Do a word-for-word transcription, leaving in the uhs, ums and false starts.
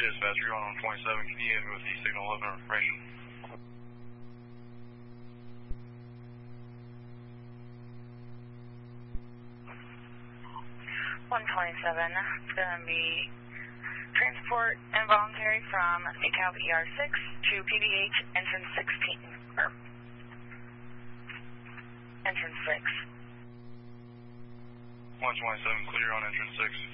dispatch, you're on twenty-seven, can you end with the signal eleven information? one twenty-seven, it's going to be transport involuntary from DeKalb E R six to P D H entrance sixteen, or entrance six. one twenty-seven, clear on entrance six.